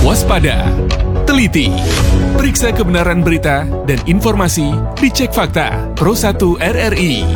Waspada, teliti, periksa kebenaran berita dan informasi, dicek fakta, Pro 1 RRI.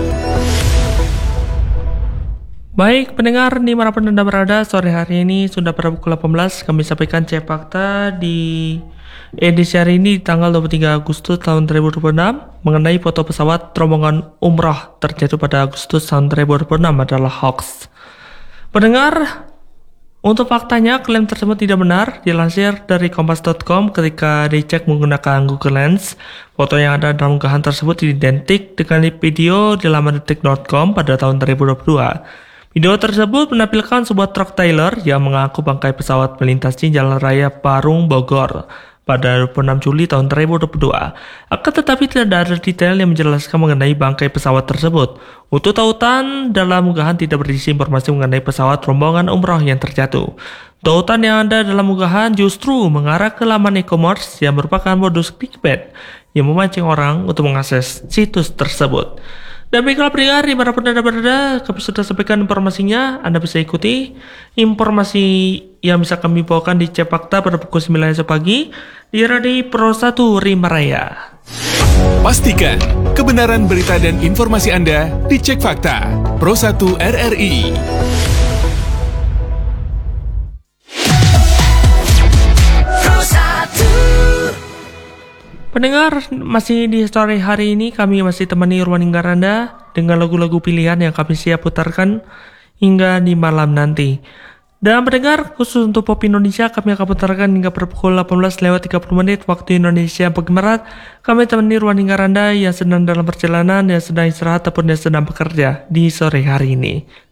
Baik pendengar dimanapun Anda berada, sore hari ini sudah pada pukul 18 kami sampaikan cek fakta di edisi hari ini tanggal 23 Agustus tahun 2026 mengenai foto pesawat rombongan umrah terjatuh pada Agustus tahun 2026 adalah hoax. Pendengar, untuk faktanya, klaim tersebut tidak benar. Dilansir dari kompas.com, ketika dicek menggunakan Google Lens, foto yang ada dalam unggahan tersebut identik dengan video di laman detik.com pada tahun 2022. Video tersebut menampilkan sebuah truk trailer yang mengaku bangkai pesawat melintasi Jalan Raya Parung, Bogor pada 26 Juli tahun 2022. Akan tetapi tidak ada detail yang menjelaskan mengenai bangkai pesawat tersebut. Untuk tautan, dalam unggahan tidak berisi informasi mengenai pesawat rombongan umroh yang terjatuh. Tautan yang ada dalam unggahan justru mengarah ke laman e-commerce yang merupakan modus clickbait yang memancing orang untuk mengakses situs tersebut. Dan baiklah pendengar, dimanapun Anda berada, kami sudah sampaikan informasinya. Anda bisa ikuti informasi yang bisa kami bawakan di Cek Fakta pada pukul 9 esok pagi di Radio Pro 1 Rimba Raya. Pastikan kebenaran berita dan informasi Anda dicek fakta, Pro 1 RRI. Pendengar, masih di sore hari ini kami masih temani ruang dengar Anda dengan lagu-lagu pilihan yang kami siap putarkan hingga di malam nanti. Dan pendengar, khusus untuk Pop Indonesia kami akan putarkan hingga pukul 18:30 waktu Indonesia bagian Barat. Kami temani ruang dengar Anda yang sedang dalam perjalanan, yang sedang istirahat ataupun yang sedang bekerja di sore hari ini.